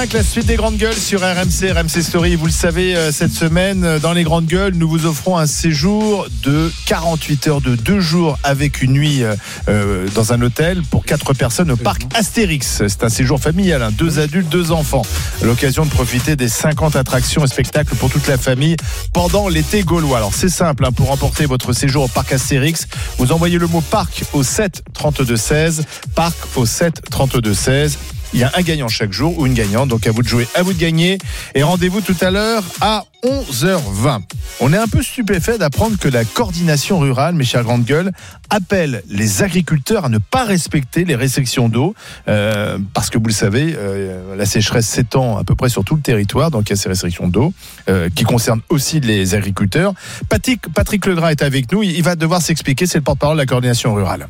avec la suite des Grandes Gueules sur RMC Story. Vous le savez, cette semaine, dans les Grandes Gueules, nous vous offrons un séjour de 48 heures de 2 jours avec une nuit dans un hôtel pour 4 personnes au parc Astérix. C'est un séjour familial, 2 adultes, 2 enfants. L'occasion de profiter des 50 attractions et spectacles pour toute la famille pendant l'été gaulois. Alors c'est simple, pour remporter votre séjour au parc Astérix, vous envoyez le mot parc au 7 32 16, parc au 7 32 16. Il y a un gagnant chaque jour ou une gagnante, donc à vous de jouer, à vous de gagner. Et rendez-vous tout à l'heure à 11h20. On est un peu stupéfait d'apprendre que la coordination rurale, mes chers Grandes Gueules, appelle les agriculteurs à ne pas respecter les restrictions d'eau, parce que vous le savez, la sécheresse s'étend à peu près sur tout le territoire, donc il y a ces restrictions d'eau qui concernent aussi les agriculteurs. Patrick Legras est avec nous, il va devoir s'expliquer, c'est le porte-parole de la coordination rurale.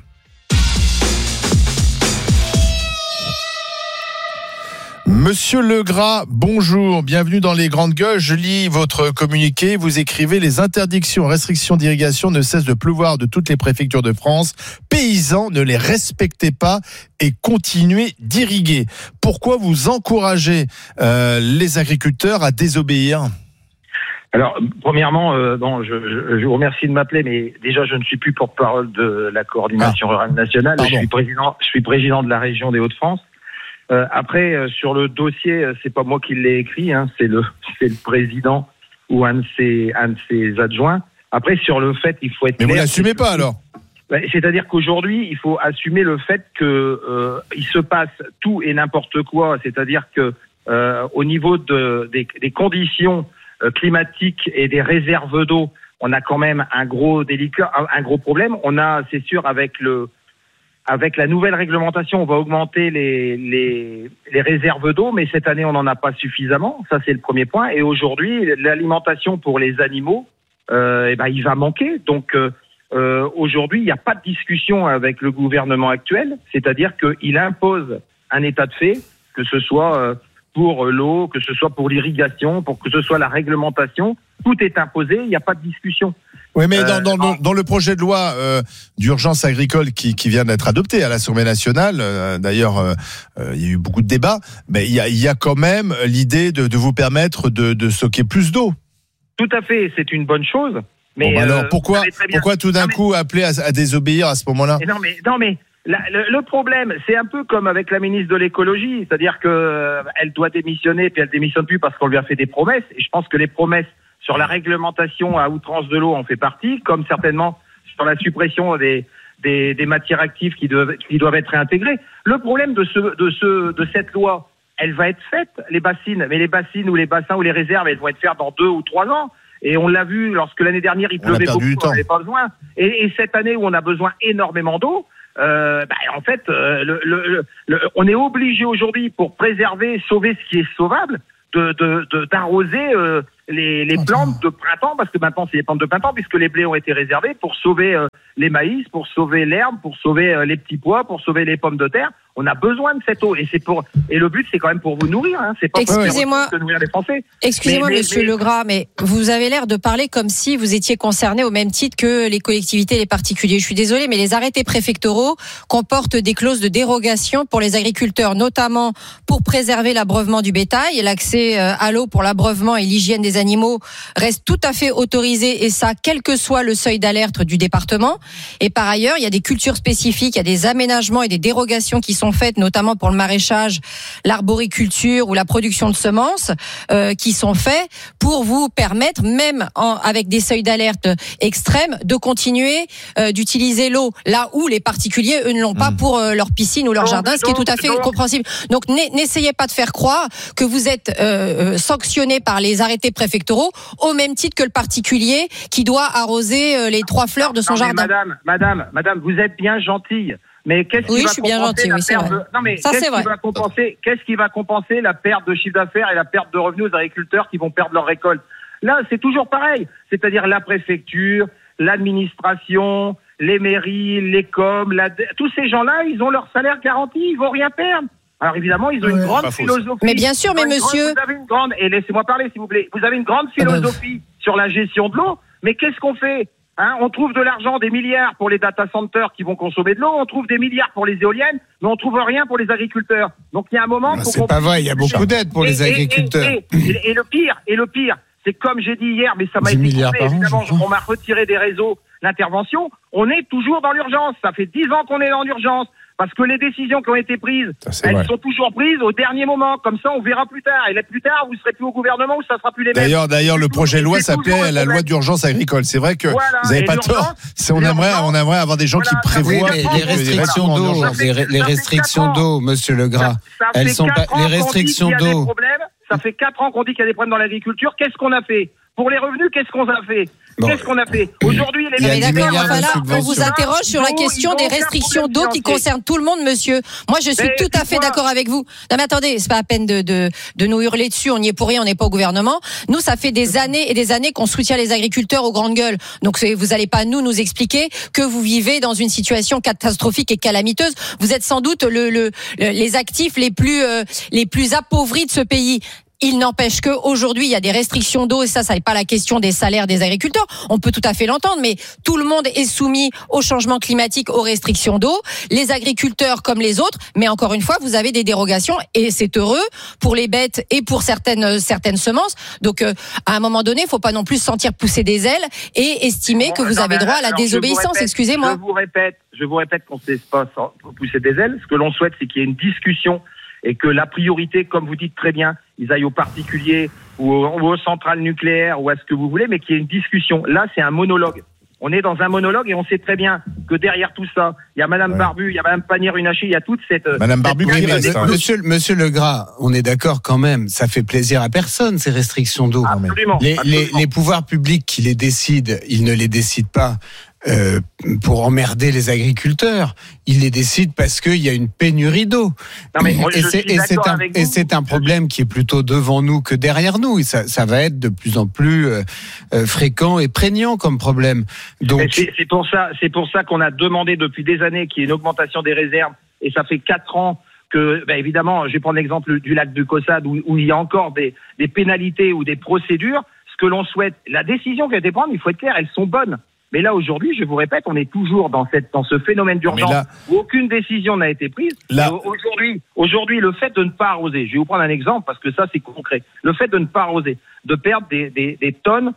Monsieur Legras, bonjour, bienvenue dans les Grandes Gueules. Je lis votre communiqué, vous écrivez « Les interdictions, restrictions d'irrigation ne cessent de pleuvoir de toutes les préfectures de France. Paysans, ne les respectez pas et continuez d'irriguer. » Pourquoi vous encouragez les agriculteurs à désobéir ? Alors, premièrement, je vous remercie de m'appeler, mais déjà, je ne suis plus porte-parole de la coordination rurale nationale. Je suis président de la région des Hauts-de-France. Après, sur le dossier, c'est pas moi qui l'ai écrit, c'est le président ou un de ses adjoints. Après, sur le fait, il faut être. Mais clair, vous l'assumez pas alors ? C'est-à-dire qu'aujourd'hui, il faut assumer le fait que il se passe tout et n'importe quoi. C'est-à-dire que au niveau des conditions climatiques et des réserves d'eau, on a quand même un gros problème. On a, c'est sûr, avec la nouvelle réglementation, on va augmenter les réserves d'eau, mais cette année, on n'en a pas suffisamment. Ça, c'est le premier point. Et aujourd'hui, l'alimentation pour les animaux, il va manquer. Donc, aujourd'hui, il n'y a pas de discussion avec le gouvernement actuel. C'est-à-dire qu'il impose un état de fait, que ce soit pour l'eau, que ce soit pour l'irrigation, pour que ce soit la réglementation. Tout est imposé, il n'y a pas de discussion. Oui, mais dans le projet de loi d'urgence agricole qui vient d'être adopté à l'Assemblée nationale, d'ailleurs, il y a eu beaucoup de débats, mais il y a quand même l'idée de vous permettre de stocker plus d'eau. Tout à fait, c'est une bonne chose. Mais alors pourquoi tout d'un coup appeler à désobéir à ce moment-là ? Non mais le problème, c'est un peu comme avec la ministre de l'écologie, c'est-à-dire que elle doit démissionner, puis elle démissionne plus parce qu'on lui a fait des promesses. Et je pense que les promesses sur la réglementation à outrance de l'eau en fait partie, comme certainement sur la suppression des matières actives qui doivent être réintégrées. Le problème de cette loi, elle va être faite, les bassines, mais les bassines ou les bassins ou les réserves, elles vont être faites dans 2 ou 3 ans. Et on l'a vu lorsque l'année dernière il pleuvait beaucoup, on n'avait pas besoin. Et cette année où on a besoin énormément d'eau, en fait, on est obligé aujourd'hui pour préserver, sauver ce qui est sauvable, d'arroser les plantes de printemps, parce que maintenant c'est les plantes de printemps, puisque les blés ont été réservés pour sauver les maïs, pour sauver l'herbe, pour sauver les petits pois, pour sauver les pommes de terre. On a besoin de cette eau et le but c'est quand même pour vous nourrir, c'est pas pour nourrir les Français. Excusez-moi, Monsieur Legras, mais vous avez l'air de parler comme si vous étiez concerné au même titre que les collectivités et les particuliers. Je suis désolée, mais les arrêtés préfectoraux comportent des clauses de dérogation pour les agriculteurs, notamment pour préserver l'abreuvement du bétail et l'accès à l'eau pour l'abreuvement et l'hygiène des animaux reste tout à fait autorisé, et ça, quel que soit le seuil d'alerte du département. Et par ailleurs, il y a des cultures spécifiques, il y a des aménagements et des dérogations qui sont faites, notamment pour le maraîchage, l'arboriculture ou la production de semences, qui sont faits pour vous permettre, même avec des seuils d'alerte extrêmes, de continuer d'utiliser l'eau là où les particuliers, eux, ne l'ont pas pour leur piscine ou leur jardin, ce qui est tout à fait compréhensible. Donc n'essayez pas de faire croire que vous êtes sanctionné par les arrêtés préfectoraux au même titre que le particulier qui doit arroser les 3 fleurs de son jardin. Madame, vous êtes bien gentille. Mais qu'est-ce qui va compenser la perte de chiffre d'affaires et la perte de revenus aux agriculteurs qui vont perdre leur récolte ? Là, c'est toujours pareil. C'est-à-dire la préfecture, l'administration, les mairies, les coms, tous ces gens-là, ils ont leur salaire garanti, ils vont rien perdre. Alors évidemment, ils ont une grande philosophie. Mais bien sûr, mais monsieur... et laissez-moi parler, s'il vous plaît. Vous avez une grande philosophie sur la gestion de l'eau, mais qu'est-ce qu'on fait ? On trouve de l'argent, des milliards pour les data centers qui vont consommer de l'eau, on trouve des milliards pour les éoliennes, mais on trouve rien pour les agriculteurs. Donc il y a un moment... C'est pas vrai, il y a beaucoup d'aides pour les agriculteurs. Et le pire, c'est comme j'ai dit hier, mais ça m'a été coupé, évidemment, on m'a retiré des réseaux l'intervention, on est toujours dans l'urgence. Ça fait 10 ans qu'on est dans l'urgence. Parce que les décisions qui ont été prises, elles sont toujours prises au dernier moment. Comme ça, on verra plus tard. Et plus tard, vous serez plus au gouvernement ou ça sera plus les mêmes. D'ailleurs, le projet de loi s'appelait la loi d'urgence agricole. C'est vrai que vous n'avez pas tort. On aimerait avoir des gens qui prévoient. Oui, mais les restrictions d'eau, Monsieur Legras, elles sont pas les restrictions d'eau. Ça fait 4 ans qu'on dit qu'il y a des problèmes dans l'agriculture. Qu'est-ce qu'on a fait? Pour les revenus, qu'est-ce qu'on a fait? Qu'est-ce qu'on a fait? Aujourd'hui, les on vous interroge sur la question des restrictions d'eau qui concernent tout le monde, monsieur. Moi, je suis tout à fait d'accord avec vous. Non, mais attendez, c'est pas à peine de nous hurler dessus. On n'y est pour rien, on n'est pas au gouvernement. Nous, ça fait des années et des années qu'on soutient les agriculteurs aux grandes gueules. Donc, vous allez pas nous expliquer que vous vivez dans une situation catastrophique et calamiteuse. Vous êtes sans doute les actifs les plus appauvris de ce pays. Il n'empêche qu'aujourd'hui, il y a des restrictions d'eau, et ça n'est pas la question des salaires des agriculteurs. On peut tout à fait l'entendre, mais tout le monde est soumis au changement climatique, aux restrictions d'eau. Les agriculteurs comme les autres, mais encore une fois, vous avez des dérogations, et c'est heureux pour les bêtes et pour certaines semences. Donc, à un moment donné, il ne faut pas non plus se sentir pousser des ailes et estimer que vous avez droit à la désobéissance. Excusez-moi. Je vous répète qu'on ne se laisse pas pousser des ailes. Ce que l'on souhaite, c'est qu'il y ait une discussion et que la priorité, comme vous dites très bien, ils aillent aux particuliers ou aux centrales nucléaires ou à ce que vous voulez, mais qu'il y ait une discussion. Là, c'est un monologue. On est dans un monologue et on sait très bien que derrière tout ça, il y a Madame Barbu, il y a Madame Pannier-Runacher, il y a toute cette... Madame Barbu, Monsieur Legras, on est d'accord quand même, ça fait plaisir à personne, ces restrictions d'eau. Absolument. Les pouvoirs publics qui les décident, ils ne les décident pas pour emmerder les agriculteurs. Ils les décident parce qu'il y a une pénurie d'eau. Et c'est un problème qui est plutôt devant nous que derrière nous. Et ça va être de plus en plus fréquent et prégnant comme problème. Donc c'est pour ça qu'on a demandé depuis des années qu'il y ait une augmentation des réserves. Et ça fait 4 ans que, évidemment, je vais prendre l'exemple du lac du Caussade où il y a encore des pénalités ou des procédures. Ce que l'on souhaite, la décision qui a été prise, il faut être clair, elles sont bonnes. Mais là, aujourd'hui, je vous répète, on est toujours dans ce phénomène d'urgence où aucune décision n'a été prise. Aujourd'hui, le fait de ne pas arroser, je vais vous prendre un exemple parce que ça, c'est concret. Le fait de ne pas arroser, de perdre des tonnes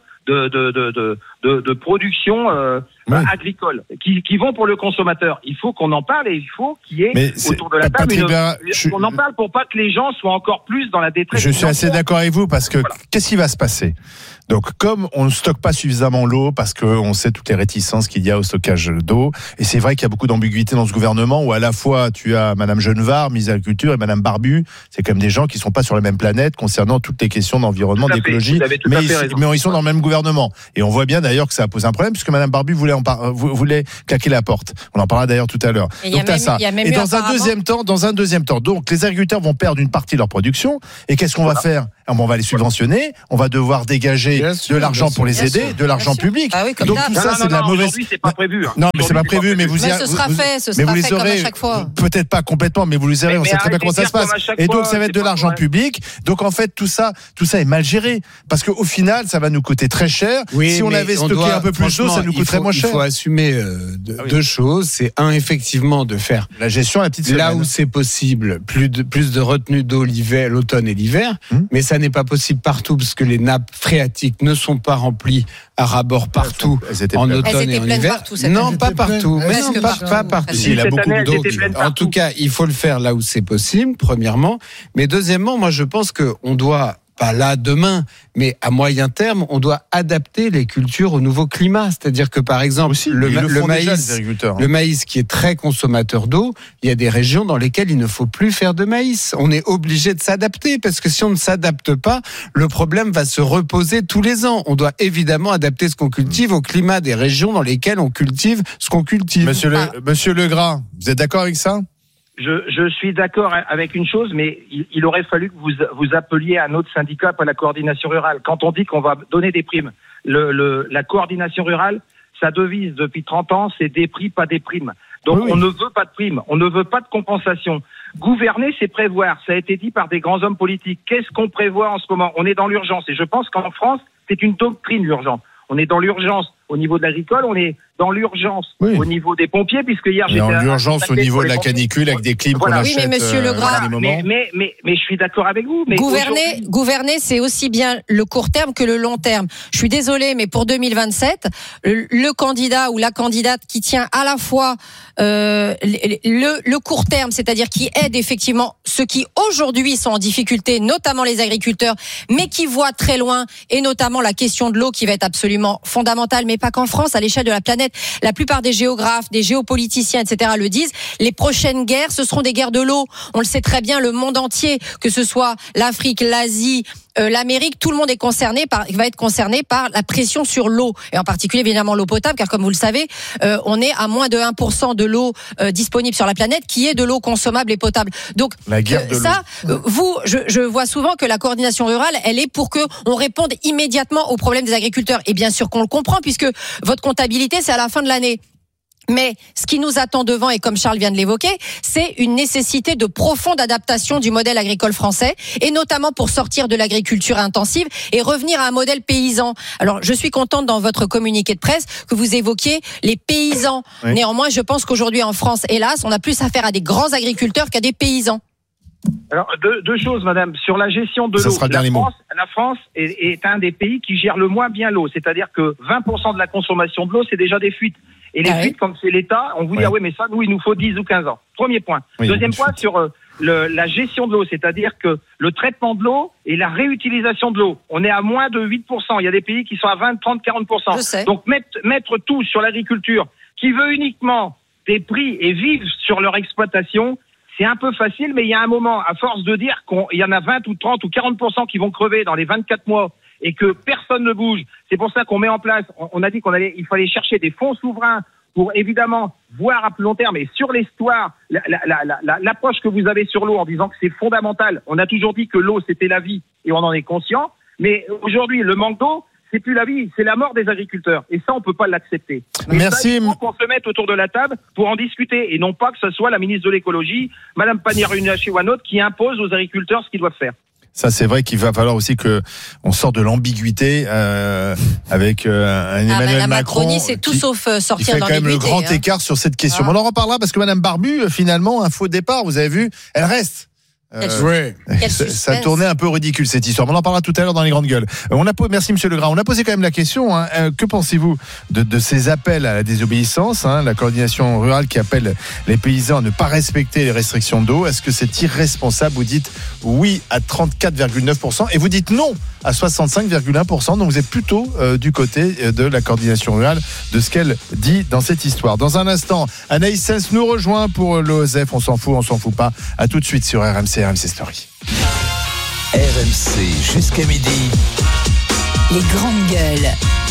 de production agricole qui vont pour le consommateur. Il faut qu'on en parle et il faut qu'il y ait autour de la table qu'on en parle pour pas que les gens soient encore plus dans la détresse. Je suis assez d'accord avec vous parce que qu'est-ce qui va se passer? Donc, comme on ne stocke pas suffisamment l'eau, parce qu'on sait toutes les réticences qu'il y a au stockage d'eau, et c'est vrai qu'il y a beaucoup d'ambiguïté dans ce gouvernement, où à la fois tu as Madame Genevard, ministre de l'Agriculture, et Madame Barbu, c'est quand même des gens qui ne sont pas sur la même planète concernant toutes les questions d'environnement, d'écologie, mais ils sont dans le même gouvernement. Et on voit bien d'ailleurs que ça pose un problème, puisque Madame Barbu voulait claquer la porte. On en parlera d'ailleurs tout à l'heure. Donc t'as ça. Et dans un deuxième temps, donc les agriculteurs vont perdre une partie de leur production, et qu'est-ce qu'on va faire? On va les subventionner, on va devoir dégager de l'argent pour les aider, de l'argent public. Ah oui, donc tout ça, c'est de la mauvaise. Aujourd'hui, c'est pas prévu. Non, mais c'est pas prévu, mais ce sera fait comme à chaque fois. Peut-être pas complètement, mais vous les aurez. On sait très bien comment ça se passe. Et donc ça va être de l'argent public. Donc en fait, tout ça est mal géré, parce qu'au final, ça va nous coûter très cher. Si on avait stocké un peu plus d'eau, ça nous coûterait moins cher. Il faut assumer deux choses. C'est effectivement, de faire la gestion à la petite semaine. Là où c'est possible, plus de retenue d'eau l'automne et l'hiver, mais ça n'est pas possible partout parce que les nappes phréatiques ne sont pas remplies à ras-bord partout en automne et en hiver. Non, pas partout. Mais non, pas partout. Il a beaucoup d'eau. En tout cas, il faut le faire là où c'est possible, premièrement. Mais deuxièmement, moi je pense qu'on doit, pas là demain, mais à moyen terme, on doit adapter les cultures au nouveau climat. C'est-à-dire que, par exemple, le maïs qui est très consommateur d'eau, il y a des régions dans lesquelles il ne faut plus faire de maïs. On est obligé de s'adapter, parce que si on ne s'adapte pas, le problème va se reposer tous les ans. On doit évidemment adapter ce qu'on cultive au climat des régions dans lesquelles on cultive ce qu'on cultive. Monsieur Legras, vous êtes d'accord avec ça? Je suis d'accord avec une chose, mais il aurait fallu que vous appeliez à un autre syndicat, pas la coordination rurale. Quand on dit qu'on va donner des primes, la coordination rurale, sa devise depuis 30 ans, c'est des prix, pas des primes. Donc on ne veut pas de primes, on ne veut pas de compensation. Gouverner, c'est prévoir. Ça a été dit par des grands hommes politiques. Qu'est-ce qu'on prévoit en ce moment? On est dans l'urgence. Et je pense qu'en France, c'est une doctrine, l'urgence. On est dans l'urgence au niveau de l'agricole, on est dans l'urgence au niveau des pompiers, puisque hier j'étais dans l'urgence au niveau de la canicule avec des clims qu'on achète. Oui, mais Monsieur Legras, mais je suis d'accord avec vous. Mais gouverner, c'est aussi bien le court terme que le long terme. Je suis désolée, mais pour 2027, le candidat ou la candidate qui tient à la fois le court terme, c'est-à-dire qui aide effectivement ceux qui aujourd'hui sont en difficulté, notamment les agriculteurs, mais qui voient très loin, et notamment la question de l'eau qui va être absolument fondamentale, mais pas qu'en France, à l'échelle de la planète. La plupart des géographes, des géopoliticiens, etc. le disent. Les prochaines guerres, ce seront des guerres de l'eau. On le sait très bien, le monde entier, que ce soit l'Afrique, l'Asie, l'Amérique, tout le monde va être concerné par la pression sur l'eau, et en particulier évidemment l'eau potable, car comme vous le savez, on est à moins de 1% de l'eau disponible sur la planète qui est de l'eau consommable et potable. Donc je vois souvent que la coordination rurale, elle est pour que on réponde immédiatement aux problèmes des agriculteurs, et bien sûr qu'on le comprend, puisque votre comptabilité c'est à la fin de l'année. Mais ce qui nous attend devant, et comme Charles vient de l'évoquer, c'est une nécessité de profonde adaptation du modèle agricole français, et notamment pour sortir de l'agriculture intensive et revenir à un modèle paysan. Alors, je suis contente dans votre communiqué de presse que vous évoquiez les paysans. Oui. Néanmoins, je pense qu'aujourd'hui en France, hélas, on a plus affaire à des grands agriculteurs qu'à des paysans. Alors, deux choses, madame. Sur la gestion de l'eau, la France est un des pays qui gère le moins bien l'eau. C'est-à-dire que 20% de la consommation de l'eau, c'est déjà des fuites. Et les fuites, comme c'est l'État, on vous dit, mais ça, nous, il nous faut 10 ou 15 ans. Premier point. Oui, deuxième point, sur la gestion de l'eau, c'est-à-dire que le traitement de l'eau et la réutilisation de l'eau, on est à moins de 8%. Il y a des pays qui sont à 20, 30, 40%. Je sais. Donc, mettre tout sur l'agriculture, qui veut uniquement des prix et vivre sur leur exploitation, c'est un peu facile, mais il y a un moment, à force de dire qu'il y en a 20 ou 30 ou 40% qui vont crever dans les 24 mois et que personne ne bouge. C'est pour ça qu'on met en place, on a dit il fallait chercher des fonds souverains pour évidemment voir à plus long terme. Et sur l'histoire, l'approche que vous avez sur l'eau en disant que c'est fondamental, on a toujours dit que l'eau c'était la vie et on en est conscient, mais aujourd'hui le manque d'eau, c'est plus la vie, c'est la mort des agriculteurs. Et ça, on peut pas l'accepter. Mais merci. Ça, il faut qu'on se mette autour de la table pour en discuter. Et non pas que ce soit la ministre de l'écologie, Madame Pannier-Runacher ou un autre, qui impose aux agriculteurs ce qu'ils doivent faire. Ça, c'est vrai qu'il va falloir aussi que on sorte de l'ambiguïté avec un Emmanuel Macron. Macronie, c'est tout sauf sortir d'ambiguïté. Il fait quand même le grand écart sur cette question. On en reparlera parce que Madame Barbu, finalement, un faux départ, vous avez vu, elle reste. Ça tournait un peu ridicule cette histoire. On en parlera tout à l'heure dans les grandes gueules. Merci Monsieur Legras. On a posé quand même la question. Que pensez-vous de ces appels à la désobéissance, la coordination rurale qui appelle les paysans à ne pas respecter les restrictions d'eau? Est-ce que c'est irresponsable? Vous dites oui à 34,9% et vous dites non à 65,1%. Donc vous êtes plutôt du côté de la coordination rurale, de ce qu'elle dit dans cette histoire. Dans un instant, Anaïs Sens nous rejoint pour l'OSEF. On s'en fout pas. À tout de suite sur RMC Story. RMC jusqu'à midi. Les grandes gueules.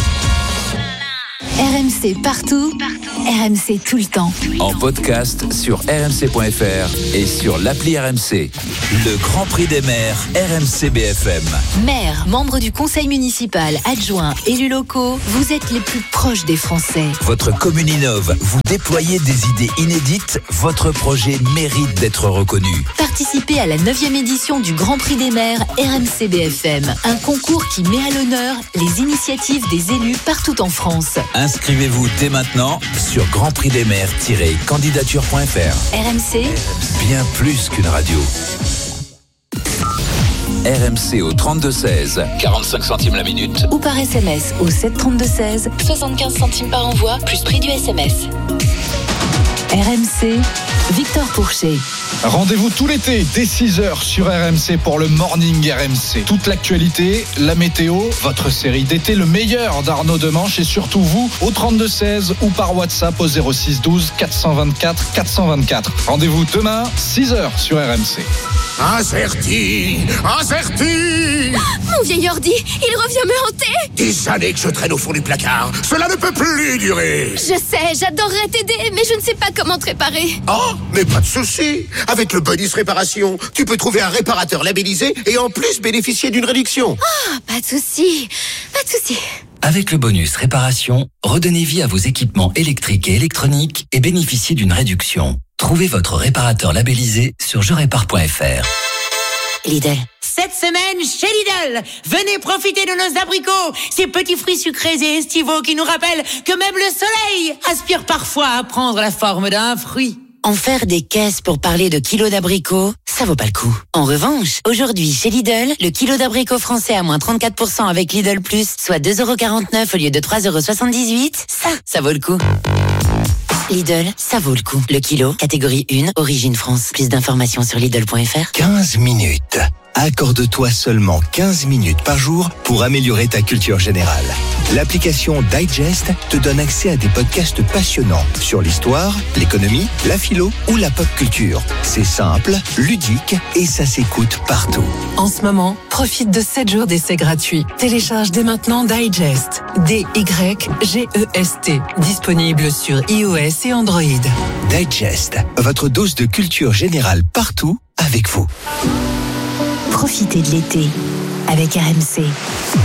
RMC partout. RMC tout le temps. En podcast sur rmc.fr et sur l'appli RMC. Le Grand Prix des maires RMC BFM. Maires, membres du conseil municipal, adjoints, élus locaux, vous êtes les plus proches des Français. Votre commune innove, vous déployez des idées inédites, votre projet mérite d'être reconnu. Participez à la 9e édition du Grand Prix des maires RMC BFM. Un concours qui met à l'honneur les initiatives des élus partout en France. Inscrivez-vous dès maintenant sur grandprixdesmaires-candidature.fr. RMC, bien plus qu'une radio. RMC au 32-16, 45 centimes la minute. Ou par SMS au 732-16, 75 centimes par envoi, plus prix du SMS. RMC, Victor Pourchet. Rendez-vous tout l'été dès 6h sur RMC pour le Morning RMC. Toute l'actualité, la météo, votre série d'été, le meilleur d'Arnaud Demanche et surtout vous au 32-16 ou par WhatsApp au 06 12 424 424. Rendez-vous demain 6h sur RMC. Incerti. Mon vieil ordi, il revient me hanter. Des années que je traîne au fond du placard. Cela ne peut plus durer. Je sais, j'adorerais t'aider, mais je ne sais pas comment te réparer. Oh, mais pas de souci. Avec le bonus réparation, tu peux trouver un réparateur labellisé et en plus bénéficier d'une réduction. Ah, pas de souci. Avec le bonus réparation, redonnez vie à vos équipements électriques et électroniques et bénéficiez d'une réduction. Trouvez votre réparateur labellisé sur jerépare.fr. Lidl. Cette semaine, chez Lidl, venez profiter de nos abricots, ces petits fruits sucrés et estivaux qui nous rappellent que même le soleil aspire parfois à prendre la forme d'un fruit. En faire des caisses pour parler de kilos d'abricots, ça vaut pas le coup. En revanche, aujourd'hui, chez Lidl, le kilo d'abricots français à moins 34% avec Lidl Plus, soit 2,49€ au lieu de 3,78€, ça vaut le coup. Lidl, ça vaut le coup. Le kilo, catégorie 1, origine France. Plus d'informations sur Lidl.fr. 15 minutes. Accorde-toi seulement 15 minutes par jour pour améliorer ta culture générale. L'application Digest te donne accès à des podcasts passionnants sur l'histoire, l'économie, la philo ou la pop culture. C'est simple, ludique et ça s'écoute partout. En ce moment, profite de 7 jours d'essai gratuit. Télécharge dès maintenant Digest. D-Y-G-E-S-T. Disponible sur iOS et Android. Digest, votre dose de culture générale partout avec vous. Profitez de l'été avec RMC.